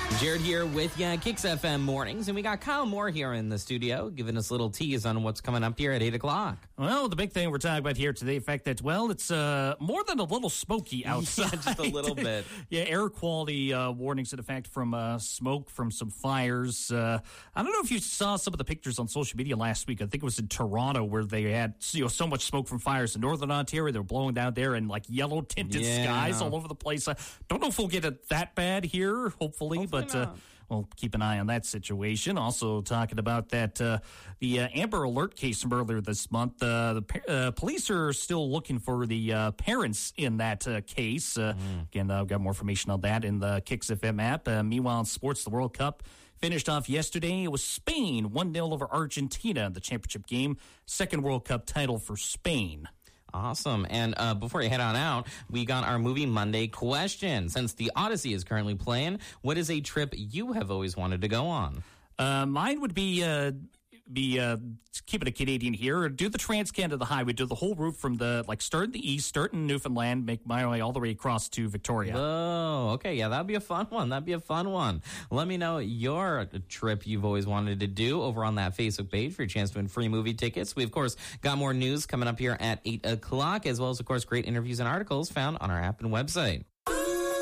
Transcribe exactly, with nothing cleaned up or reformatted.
Jared here with you, Kicks F M Mornings, and we got Kyle Moore here in the studio giving us a little tease on what's coming up here at eight o'clock. Well, the big thing we're talking about here today, the fact that, well, it's uh, more than a little smoky outside. Yeah, just a little bit. Yeah, air quality uh, warnings, in effect, from uh, smoke from some fires. Uh, I don't know if you saw some of the pictures on social media last week. I think it was in Toronto where they had you know so much smoke from fires in Northern Ontario. They were blowing down there in like yellow tinted yeah. skies all over the place. I don't know if we'll get it that bad here, hopefully, hopefully but uh, we'll keep an eye on that situation. Also talking about that, uh, the uh, Amber Alert case from earlier this month. Uh, the uh, police are still looking for the uh, parents in that uh, case. Uh, mm. Again, I've got more information on that in the Kicks F M app. Uh, meanwhile, in sports, the World Cup finished off yesterday. It was Spain, one nil over Argentina in the championship game. Second World Cup title for Spain. Awesome. And uh, before you head on out, we got our Movie Monday question. Since the Odyssey is currently playing, what is a trip you have always wanted to go on? Uh, mine would be uh, be uh, keeping a Canadian here. Do the Trans-Canada Highway, do the whole route from the, like, start in the east, start in Newfoundland, make my way all the way across to Victoria. Oh, okay. Yeah, that'd be a fun one. That'd be a fun one. Let me know your trip you've always wanted to do over on that Facebook page for your chance to win free movie tickets. We, of course, got more news coming up here at eight o'clock, as well as, of course, great interviews and articles found on our app and website.